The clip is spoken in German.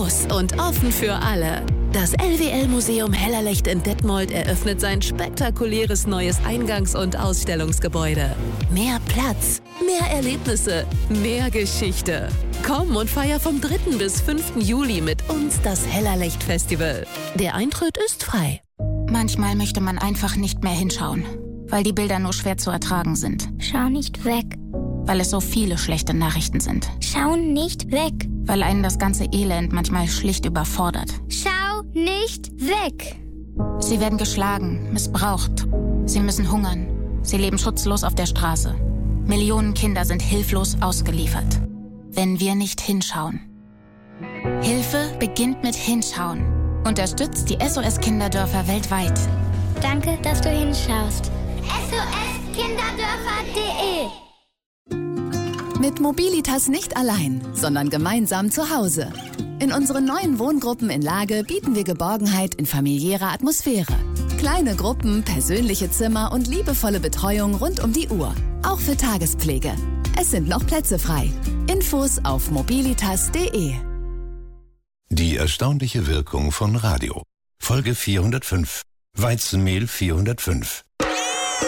groß und offen für alle. Das LWL-Museum Hellerlecht in Detmold eröffnet sein spektakuläres neues Eingangs- und Ausstellungsgebäude. Mehr Platz, mehr Erlebnisse, mehr Geschichte. Komm und feier vom 3. bis 5. Juli mit uns das Hellerlecht-Festival. Der Eintritt ist frei. Manchmal möchte man einfach nicht mehr hinschauen, weil die Bilder nur schwer zu ertragen sind. Schau nicht weg. Weil es so viele schlechte Nachrichten sind. Schau nicht weg. Weil einen das ganze Elend manchmal schlicht überfordert. Schau nicht weg. Sie werden geschlagen, missbraucht. Sie müssen hungern. Sie leben schutzlos auf der Straße. Millionen Kinder sind hilflos ausgeliefert. Wenn wir nicht hinschauen. Hilfe beginnt mit Hinschauen. Unterstützt die SOS-Kinderdörfer weltweit. Danke, dass du hinschaust. SOS-Kinderdörfer.de Mit Mobilitas nicht allein, sondern gemeinsam zu Hause. In unseren neuen Wohngruppen in Lage bieten wir Geborgenheit in familiärer Atmosphäre. Kleine Gruppen, persönliche Zimmer und liebevolle Betreuung rund um die Uhr. Auch für Tagespflege. Es sind noch Plätze frei. Infos auf mobilitas.de. Die erstaunliche Wirkung von Radio. Folge 405. Weizenmehl 405.